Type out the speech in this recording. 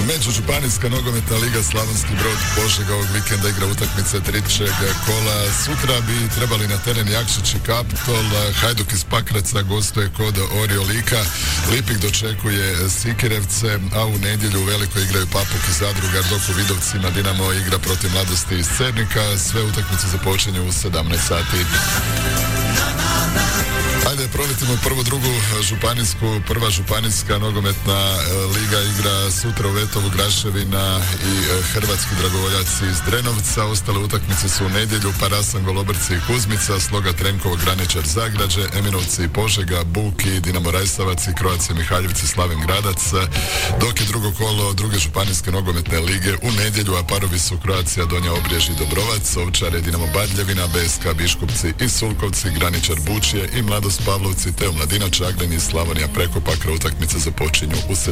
Međužupanijska nogometna liga Slavonski Brod Požega ovog vikenda igra utakmice trećeg kola. Sutra bi trebali na teren Jakšić i Kaptol. Hajduk iz Pakraca gostuje kod Oriolika. Lipik dočekuje Sikirevce, a u nedjelju u Velikoj igraju Papuk i Zadrugar, dok u Vidovcima Dinamo igra protiv Mladosti iz Cernika. Sve utakmice započinju u 17 sati. Ajde, proletimo prva županijska nogometna liga igra sutra u Vetovu Graševina i Hrvatski dragovoljac iz Drenovca. Ostale utakmice su u nedjelju: Parasan, Golobrci i Kuzmica, Sloga, Trenkovo, Graničar, Zagrađe, Eminovci i Požega, Buk i Dinamo Rajsavac i Croatia Mihaljevci, Slavin Gradac, dok je drugo kolo druge županijske nogometne lige u nedjelju, a parovi su Croatia Donja Obrjež i Dobrovac, Ovčare, Dinamo Badljevina, BSK Biškupci i Sulkovci, Graničar Bučje i Mladost Pavlovci, te Mladina Čaglin i Slavonija Prekopakra. Utakmice započinju u